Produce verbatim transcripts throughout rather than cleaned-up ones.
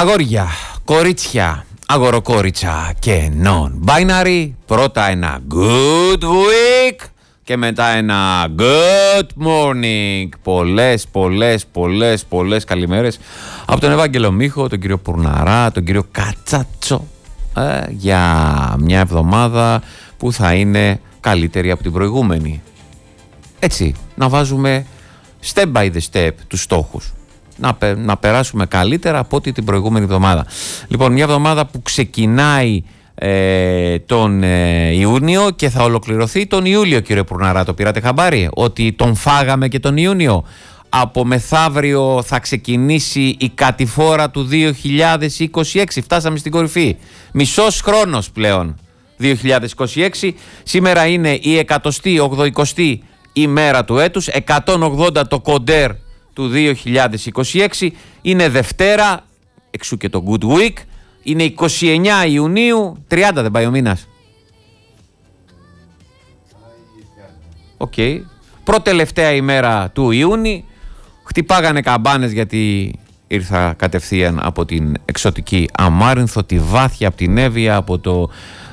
Αγόρια, κορίτσια, αγοροκόριτσα και non-binary. Πρώτα ένα good week και μετά ένα good morning. Πολλές, πολλές, πολλές, πολλές καλημέρες από τον Ευάγγελο Μίχο, τον κύριο Πουρναρά, τον κύριο Κατσάτσο ε, για μια εβδομάδα που θα είναι καλύτερη από την προηγούμενη. Έτσι, να βάζουμε step by the step τους στόχους. Να, πε, να περάσουμε καλύτερα από ό,τι την προηγούμενη εβδομάδα. Λοιπόν, μια εβδομάδα που ξεκινάει ε, τον ε, Ιούνιο και θα ολοκληρωθεί τον Ιούλιο, κύριε Πουρναρά. Το πήρατε χαμπάρι ότι τον φάγαμε και τον Ιούνιο? Από μεθαύριο θα ξεκινήσει η κατηφόρα του δύο χιλιάδες είκοσι έξι. Φτάσαμε στην κορυφή. Μισός χρόνος πλέον. δύο χιλιάδες είκοσι έξι. Σήμερα είναι η εκατοστή ογδοηκοστή ημέρα του έτους. εκατόν ογδόντα το κοντέρ του δύο χιλιάδες είκοσι έξι. Είναι Δευτέρα, εξού και το Good Week. Είναι είκοσι εννέα Ιουνίου. τριάντα δεν πάει ο μήνας? Οκ. Okay. Προτελευταία ημέρα του Ιούνιου. Χτυπάγανε καμπάνες γιατί ήρθα κατευθείαν από την εξωτική Αμάρινθο, τη Βάθια, από την Εύβοια, από το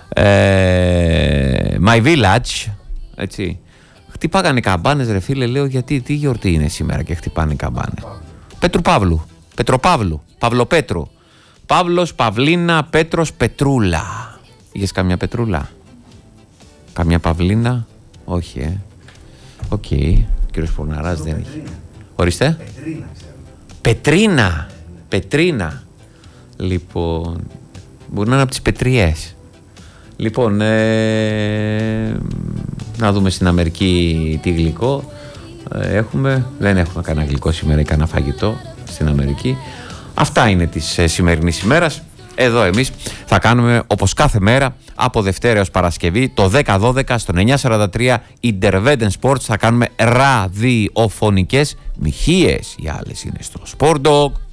ε, My Village, έτσι. Χτυπάγανε καμπάνες, ρε φίλε, λέω, γιατί τι γιορτή είναι σήμερα και χτυπάνε καμπάνες? Πέτρου Παύλου, Πετροπαύλου, Παυλοπέτρου, Παύλος, Παυλίνα, Πέτρος, Πετρούλα. Είχες καμιά Πετρούλα? Καμιά Παυλίνα? Όχι, ε. Οκ, okay. Ο κύριος Πουρναράς δεν έχει. Ορίστε. Πετρίνα, ξέρω. Πετρίνα. Πετρίνα. Λοιπόν, μπορεί να είναι από τις Πετριές. Λοιπόν, ε, να δούμε στην Αμερική τι γλυκό ε, έχουμε. Δεν έχουμε κανένα γλυκό σήμερα ή κανένα φαγητό στην Αμερική. Αυτά είναι της ε, σημερινής ημέρας. Εδώ εμείς θα κάνουμε όπως κάθε μέρα από Δευτέρα έως Παρασκευή το δέκα δώδεκα στον εννιακόσια σαράντα τρία Interveden Sports. Θα κάνουμε ραδιοφωνικές μοιχείες. Οι άλλες είναι στο Sport Dog.